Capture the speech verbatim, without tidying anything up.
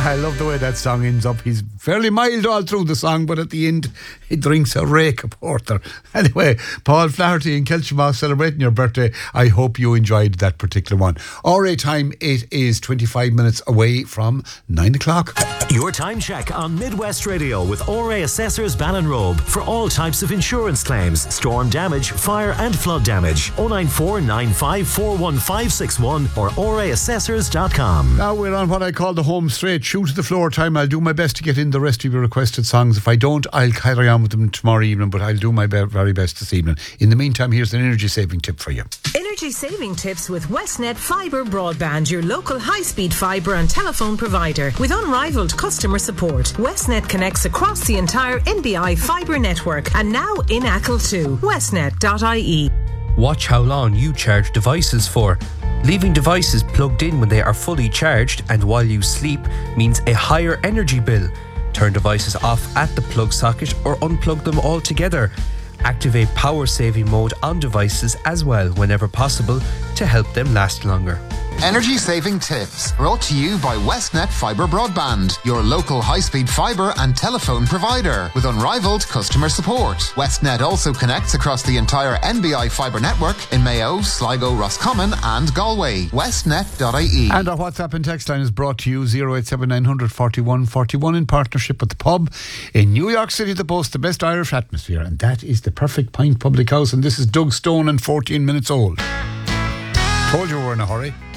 I love the way that song ends up. He's fairly mild all through the song, but at the end, he drinks a rake of porter. Anyway, Paul Flaherty in Kilchimouse celebrating your birthday. I hope you enjoyed that particular one. R A time, it is twenty-five minutes away from nine o'clock. Your time check on Midwest Radio with R A Assessors Ballinrobe for all types of insurance claims, storm damage, fire and flood damage. oh nine four nine five four one five six one or r a assessors dot com. Now we're on what I call the home straight, shoot to the floor time. I'll do my best to get in the rest of your requested songs. If I don't, I'll carry on with them tomorrow evening, but I'll do my be- very best this evening. In the meantime, here's an energy saving tip for you. Energy saving tips with Westnet Fibre Broadband, your local high-speed fibre and telephone provider. With unrivaled customer support, Westnet connects across the entire N B I fibre network and now in Achill too. westnet dot I E. Watch how long you charge devices for. Leaving devices plugged in when they are fully charged and while you sleep means a higher energy bill. Turn devices off at the plug socket or unplug them altogether. Activate power saving mode on devices as well whenever possible to help them last longer. Energy saving tips brought to you by Westnet Fibre Broadband, your local high-speed fibre and telephone provider with unrivaled customer support. Westnet also connects across the entire N B I fibre network in Mayo, Sligo, Roscommon and Galway. westnet dot I E. And our WhatsApp and text line is brought to you oh eight seven nine hundred forty-one forty-one in partnership with the pub in New York City that boasts the best Irish atmosphere, and that is the Perfect Pint Public House. And this is Doug Stone and fourteen minutes old. Told you we were in a hurry.